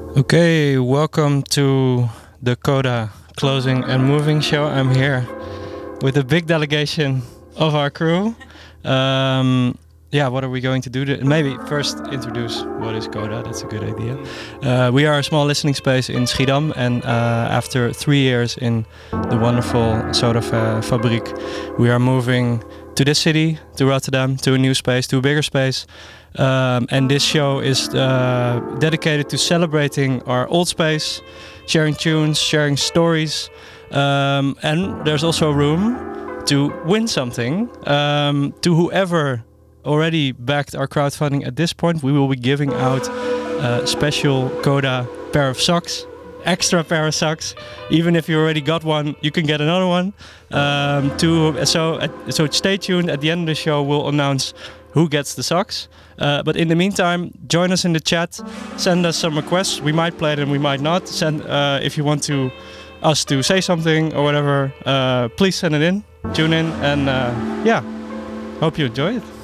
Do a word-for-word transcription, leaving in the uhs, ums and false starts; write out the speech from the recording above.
Okay, welcome to the Coda Closing and Moving Show. I'm here with a big delegation of our crew. Um, yeah, what are we going to do? To, maybe first introduce what is Coda. That's a good idea. Uh, we are a small listening space in Schiedam, and uh, after three years in the wonderful Soda Fa- Fabriek, we are moving to this city, to Rotterdam, to a new space, to a bigger space. Um, and this show is uh, dedicated to celebrating our old space, sharing tunes, sharing stories, um, and there's also room to win something. Um, to whoever already backed our crowdfunding at this point, we will be giving out a special Coda pair of socks, extra pair of socks. Even if you already got one, you can get another one. Um, to so uh, so stay tuned. At the end of the show, we'll announce who gets the socks. Uh, but in the meantime, join us in the chat. Send us some requests. We might play them, we might not. Send uh, if you want to us to say something or whatever. Uh, please send it in. Tune in, and uh, yeah, hope you enjoy it.